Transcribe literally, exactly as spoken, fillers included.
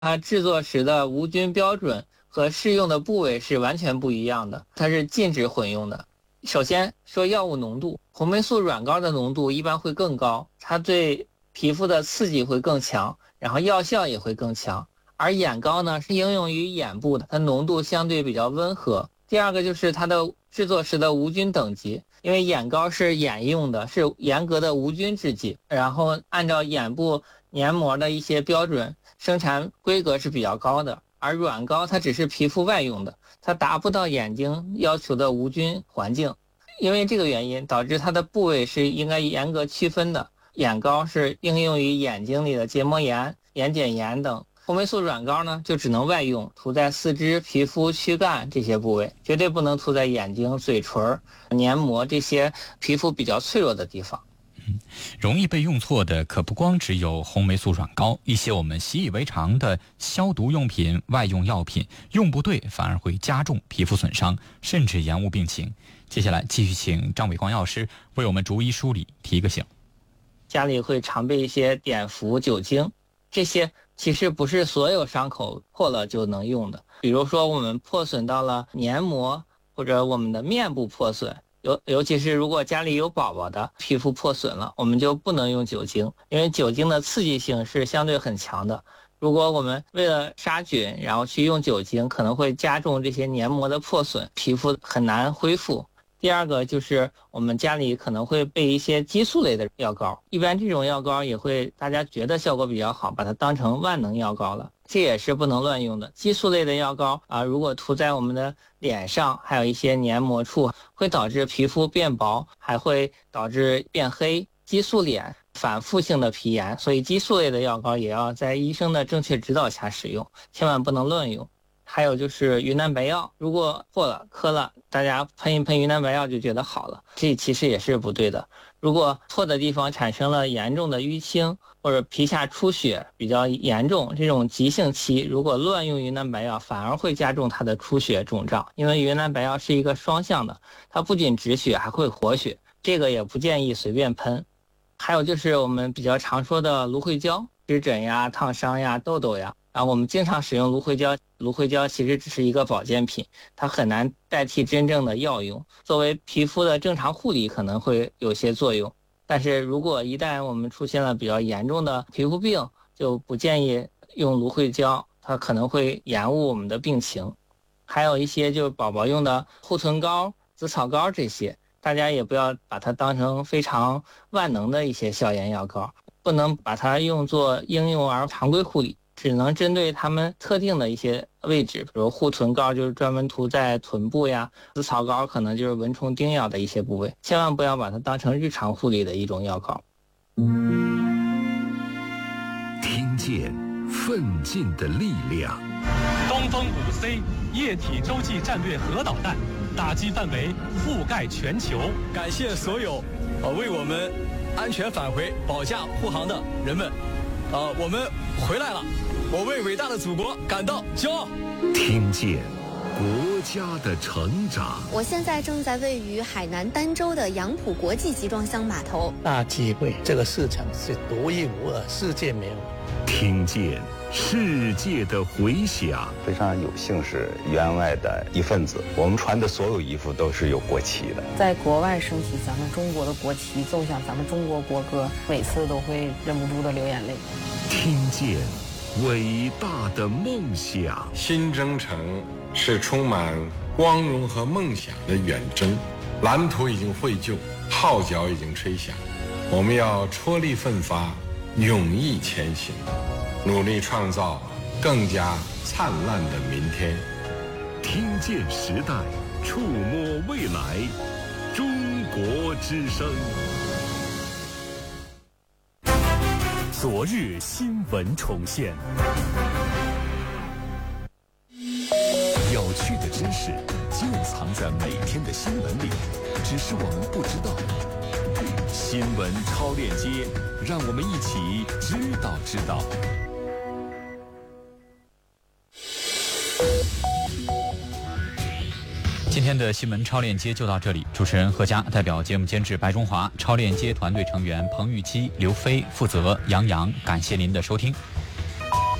它制作时的无菌标准和适用的部位是完全不一样的，它是禁止混用的。首先说药物浓度，红霉素软膏的浓度一般会更高，它对皮肤的刺激会更强，然后药效也会更强。而眼膏呢是应用于眼部的，它浓度相对比较温和。第二个就是它的制作时的无菌等级，因为眼膏是眼用的，是严格的无菌制剂，然后按照眼部黏膜的一些标准，生产规格是比较高的。而软膏它只是皮肤外用的，它达不到眼睛要求的无菌环境。因为这个原因导致它的部位是应该严格区分的，眼膏是应用于眼睛里的结膜炎、眼睑炎等，红霉素软膏呢就只能外用，涂在四肢、皮肤、躯干这些部位，绝对不能涂在眼睛、嘴唇、黏膜这些皮肤比较脆弱的地方。 嗯，容易被用错的可不光只有红霉素软膏，一些我们习以为常的消毒用品、外用药品，用不对反而会加重皮肤损伤，甚至延误病情。接下来继续请张伟光药师为我们逐一梳理，提个醒。 家里会常备一些碘伏、酒精，这些其实不是所有伤口破了就能用的。比如说我们破损到了黏膜，或者我们的面部破损，尤尤其是如果家里有宝宝的皮肤破损了，我们就不能用酒精，因为酒精的刺激性是相对很强的。如果我们为了杀菌然后去用酒精，可能会加重这些黏膜的破损，皮肤很难恢复。第二个就是我们家里可能会备一些激素类的药膏，一般这种药膏也会大家觉得效果比较好，把它当成万能药膏了，这也是不能乱用的。激素类的药膏啊，如果涂在我们的脸上，还有一些黏膜处，会导致皮肤变薄，还会导致变黑、激素脸、反复性的皮炎，所以激素类的药膏也要在医生的正确指导下使用，千万不能乱用。还有就是云南白药，如果破了磕了，大家喷一喷云南白药就觉得好了，这其实也是不对的。如果破的地方产生了严重的淤青，或者皮下出血比较严重，这种急性期如果乱用云南白药，反而会加重它的出血肿胀，因为云南白药是一个双向的，它不仅止血还会活血，这个也不建议随便喷。还有就是我们比较常说的芦荟胶，湿疹呀、烫伤呀、痘痘呀，然后我们经常使用芦荟胶，芦荟胶其实只是一个保健品，它很难代替真正的药用。作为皮肤的正常护理可能会有些作用，但是如果一旦我们出现了比较严重的皮肤病，就不建议用芦荟胶，它可能会延误我们的病情。还有一些就是宝宝用的护唇膏、紫草膏，这些大家也不要把它当成非常万能的一些消炎药膏，不能把它用作婴幼儿常规护理，只能针对他们特定的一些位置，比如护唇膏就是专门涂在臀部呀，紫草膏可能就是蚊虫叮咬的一些部位，千万不要把它当成日常护理的一种药膏。 听见奋进的力量。 东风 五 C 液体洲际战略核导弹打击范围覆盖全球。 感谢所有呃为我们安全返回保驾护航的人们，呃，我们回来了，我为伟大的祖国感到骄傲。 听见国家的成长。 我现在正在位于海南儋州的杨浦国际集装箱码头。 大机会，这个市场是独一无二，世界没有。 听见世界的回响。 非常有幸是员外的一份子，我们穿的所有衣服都是有国旗的。 在国外升起咱们中国的国旗，奏响咱们中国国歌，每次都会忍不住的流眼泪。 听见伟大的梦想。 新征程是充满光荣和梦想的远征，蓝图已经绘就，号角已经吹响，我们要踔厉奋发，勇毅前行，努力创造更加灿烂的明天。 听见时代，触摸未来，中国之声。 昨日新闻重现，有趣的知识就藏在每天的新闻里，只是我们不知道。新闻超链接，让我们一起知道知道。 今天的新闻超链接就到这里，主持人贺佳，代表节目监制白中华，超链接团队成员彭玉基、刘飞负责杨洋，感谢您的收听。